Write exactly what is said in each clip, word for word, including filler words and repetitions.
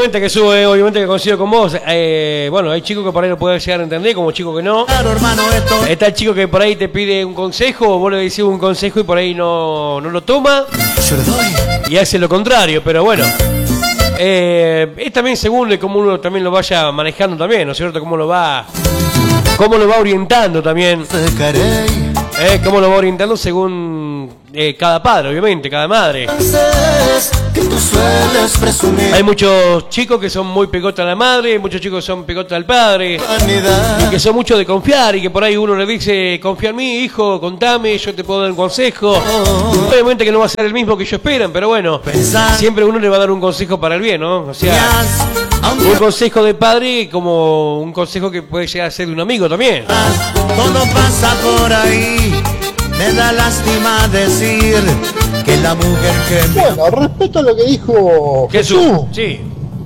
obviamente que sube, obviamente que coincido con vos. Eh, bueno, hay chicos que por ahí lo pueden llegar a entender, como chicos que no. Claro, hermano, esto... Está el chico que por ahí te pide un consejo, vos le decís un consejo y por ahí no, no lo toma. Yo le doy. Y hace lo contrario, pero bueno. Eh, es también según de cómo uno también lo vaya manejando también, ¿no es cierto? Cómo lo va, cómo lo va orientando también. Eh, cómo lo va orientando según eh, cada padre, obviamente, cada madre. Hay muchos chicos que son muy pegotas a la madre, hay muchos chicos que son pegotas al padre, y que son muchos de confiar, y que por ahí uno le dice, confía en mí, hijo, contame, yo te puedo dar un consejo. Obviamente que no va a ser el mismo que ellos esperan, pero bueno, siempre uno le va a dar un consejo para el bien, ¿no? O sea, un consejo de padre como un consejo que puede llegar a ser de un amigo también. Todo pasa por ahí, me da lástima decir que la mujer que me... Bueno, respecto a lo que dijo Jesús, Jesús, sí.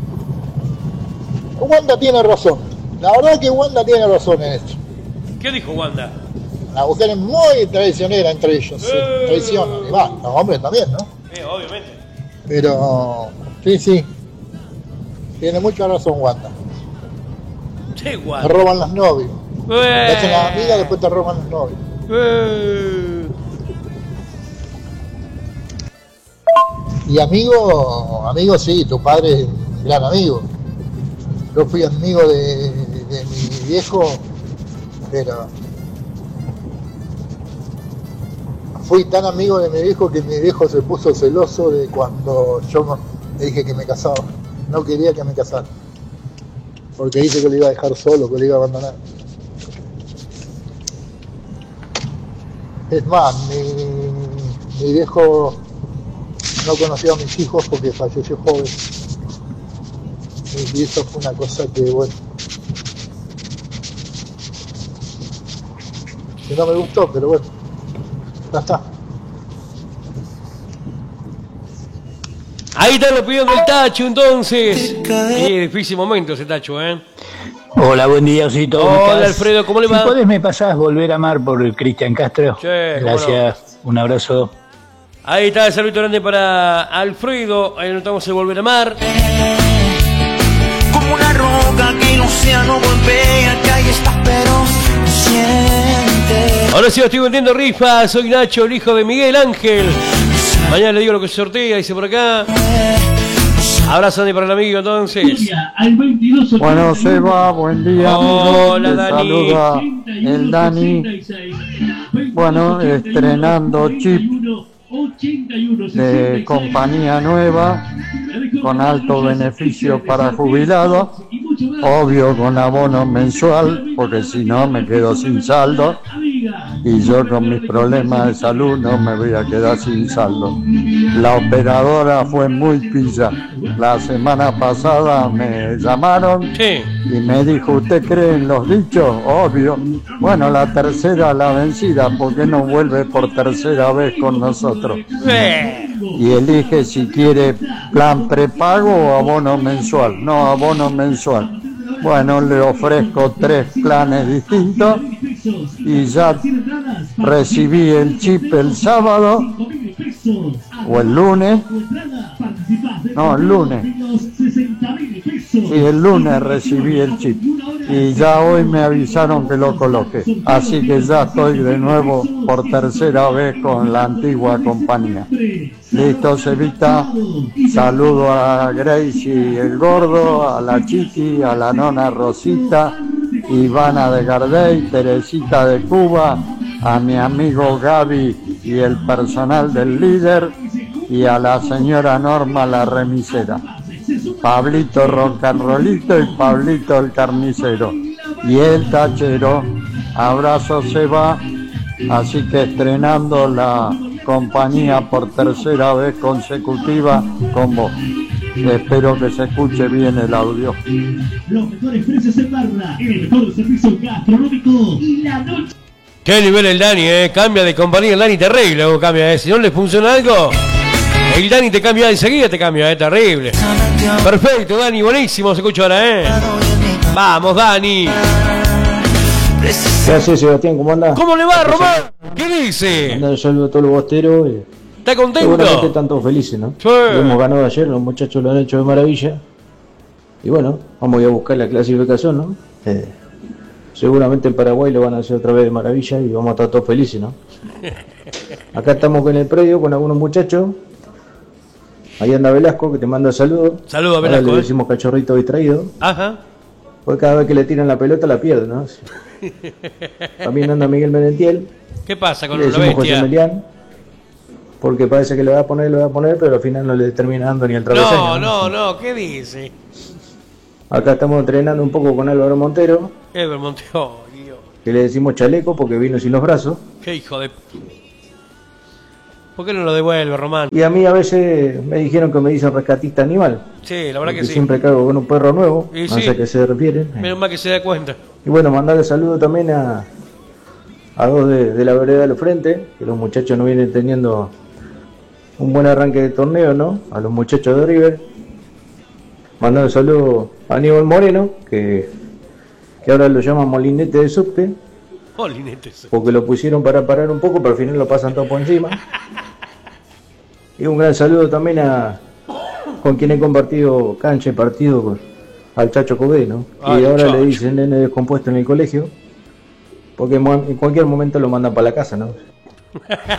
Wanda tiene razón. La verdad que Wanda tiene razón en esto. ¿Qué dijo Wanda? La mujer es muy traicionera entre ellos, sí, Eh. traicionan. Y va, los hombres también, ¿no? Eh, obviamente. Pero, sí, sí. Tiene mucha razón Wanda. Sí, Te Wanda. roban las novias. Eh. Te hacen las amigas, después te roban las novias. Eh. Y amigo, amigo sí, tu padre es un gran amigo. Yo fui amigo de, de mi viejo, pero fui tan amigo de mi viejo que mi viejo se puso celoso de cuando yo le dije que me casaba. No quería que me casara, porque dice que lo iba a dejar solo, que lo iba a abandonar. Es más, mi, mi viejo no conoció a mis hijos porque falleció joven. Y eso fue una cosa que, bueno, que no me gustó, pero bueno, ya está. Ahí está la opinión del Tacho, entonces. Sí, difícil momento ese Tacho, ¿eh? Hola, buen día, Osito. Hola, Alfredo, ¿cómo le va? Si podés, me pasás Volver a Amar por el Cristian Castro. Sí, gracias, no. Un abrazo. Ahí está el saludo grande para Alfredo. Ahí notamos el Volver a Amar. Como una roca que el océano golpea, que ahí está, pero siente. Ahora sí, estoy vendiendo rifas. Soy Nacho, el hijo de Miguel Ángel. Mañana le digo lo que se sortea, dice por acá. Abrazo para el amigo, entonces. Bueno, Seba, buen día, amigo. Hola, Te Dani. saluda el Dani. Bueno, estrenando chip de compañía nueva con alto beneficio para jubilados, obvio con abono mensual, porque si no me quedo sin saldo y yo con mis problemas de salud no me voy a quedar sin saldo. La operadora fue muy pilla. La semana pasada me llamaron sí. y me dijo, ¿usted cree en los dichos? Obvio. Bueno, la tercera la vencida, ¿por qué no vuelve por tercera vez con nosotros? Eh. Y elige si quiere plan prepago o abono mensual. No, abono mensual. Bueno, le ofrezco tres planes distintos y ya recibí el chip el sábado o el lunes. No, el lunes. Sí, el lunes recibí el chip y ya hoy me avisaron que lo coloqué. Así que ya estoy de nuevo por tercera vez con la antigua compañía. Listo, Cevita. Saludo a Gracie el Gordo, a la Chiqui, a la nona Rosita, Ivana de Gardey, Teresita de Cuba, a mi amigo Gaby y el personal del líder, y a la señora Norma la remisera, Pablito Roncanrolito y Pablito el carnicero y el tachero. Abrazo, Seba. Así que estrenando la compañía por tercera vez consecutiva con vos. Espero que se escuche bien el audio. Los mejores precios en barra, el mejor servicio gastronómico y la noche. Qué nivel el Dani, eh. Cambia de compañía el Dani terrible, luego cambia, eh. Si no le funciona algo, el Dani te cambia enseguida, te cambia, eh. Terrible. Perfecto, Dani, buenísimo, se escucha ahora, eh. Vamos, Dani. Gracias, Sebastián, ¿cómo andás? ¿Cómo le va, Román? ¿Qué dice? Mandando un saludo a todos los bosteros. Y ¿Está contento? seguramente están todos felices, ¿no? Sí. Lo hemos ganado ayer, los muchachos lo han hecho de maravilla. y bueno, vamos a ir a buscar la clasificación, ¿no? Eh, seguramente en Paraguay lo van a hacer otra vez de maravilla y vamos a estar todos felices, ¿no? Acá estamos con el predio, con algunos muchachos. Ahí anda Velasco, que te manda saludos. Saludos a Ahora Velasco. le ¿eh? decimos cachorrito distraído. Ajá. Porque cada vez que le tiran la pelota la pierde, ¿no? También anda Miguel Merentiel. ¿Qué pasa con Le la decimos José bestia? Melián, porque parece que le va a poner, le va a poner, pero al final no le termina dando ni el travesaño. No, no, no, ¿qué dice? Acá estamos entrenando un poco con Álvaro Montero, Ever Montejo, Dios. que le decimos chaleco porque vino sin los brazos. Qué hijo de... ¿Por qué no lo devuelve, Román? Y a mí a veces me dijeron que me dicen rescatista animal. Sí, la verdad que porque sí. siempre cago con un perro nuevo, Y no sí. sé a qué se refieren. Menos mal que se da cuenta. Y bueno, mandarle saludo también a, a dos de, de la vereda de los frentes, que los muchachos no vienen teniendo un buen arranque de torneo, ¿no? A los muchachos de River. Mandando saludo a Aníbal Moreno, que, que ahora lo llaman molinete de subte, Molinete. porque lo pusieron para parar un poco, pero al final lo pasan todo por encima. Y un gran saludo también a con quien he compartido cancha y partido, con, al Chacho Cobé, ¿no? Ay, y ahora Chacho. le dicen nene descompuesto en el colegio, porque en mo- en cualquier momento lo mandan para la casa, ¿no?